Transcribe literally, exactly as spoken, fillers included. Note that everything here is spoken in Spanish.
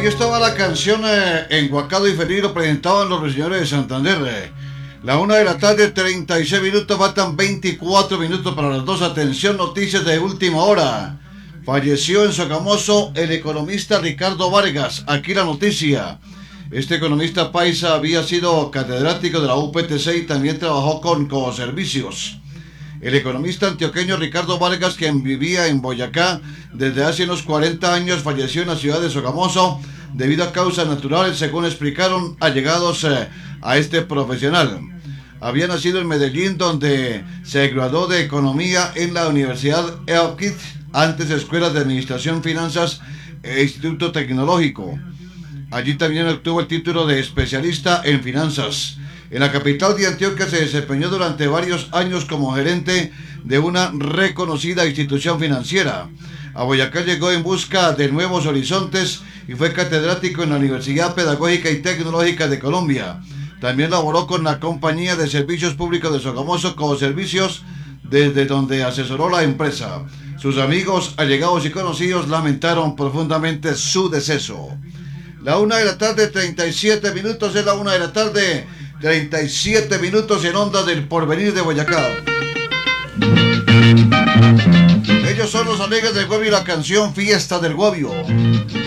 Ahí estaba la canción eh, Enguacado y Feliz, lo presentaban los señores de Santander. Eh. La una de la tarde, treinta y seis minutos, faltan veinticuatro minutos para las dos. Atención, noticias de última hora. Falleció en Sogamoso el economista Ricardo Vargas. Aquí la noticia. Este economista paisa había sido catedrático de la U P T C y también trabajó con Coservicios. El economista antioqueño Ricardo Vargas, quien vivía en Boyacá desde hace unos cuarenta años, falleció en la ciudad de Sogamoso debido a causas naturales, según explicaron allegados eh, a este profesional. Había nacido en Medellín, donde se graduó de Economía en la Universidad EOKIT, antes Escuela de Administración, Finanzas e Instituto Tecnológico. Allí también obtuvo el título de especialista en finanzas. En la capital de Antioquia se desempeñó durante varios años como gerente de una reconocida institución financiera. A Boyacá llegó en busca de nuevos horizontes y fue catedrático en la Universidad Pedagógica y Tecnológica de Colombia. También laboró con la Compañía de Servicios Públicos de Sogamoso, Coservicios, desde donde asesoró la empresa. Sus amigos, allegados y conocidos lamentaron profundamente su deceso. La una de la tarde, treinta y siete minutos, es la una de la tarde, treinta y siete minutos en Ondas del Porvenir de Boyacá. Ellos son los Alegres del Guavio y la canción Fiesta del Guavio.